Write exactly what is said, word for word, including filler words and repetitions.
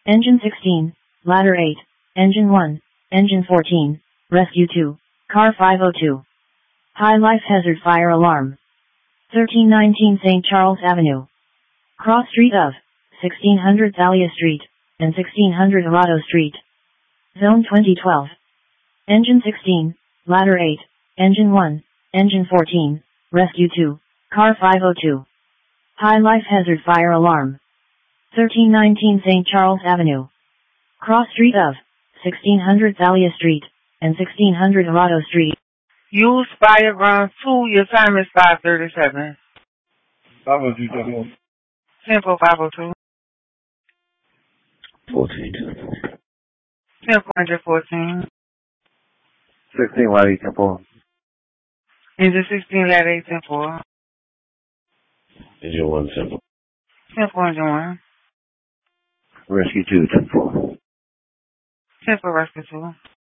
Engine sixteen, Ladder eight, Engine one, Engine fourteen, Rescue two, Car five oh two. High life hazard fire alarm. thirteen nineteen Saint Charles Avenue. Cross street of sixteen hundred Thalia Street and sixteen hundred Arado Street. Zone twenty twelve. Engine sixteen, Ladder eight, Engine one, Engine fourteen, Rescue two, Car five oh two. High life hazard fire alarm. thirteen nineteen Saint Charles Avenue. Cross street of sixteen hundred Thalia Street and sixteen hundred Arado Street. Use Fire Ground two, your time is five thirty-seven. five oh two, Temple. Temple five oh two. fourteen, Temple. Temple one fourteen. sixteen, Ladder eight, Temple. Engine sixteen, Ladder eight, Temple. Engine one, Temple. Temple Engine one. Rescue two, Temple. Temple Rescue two.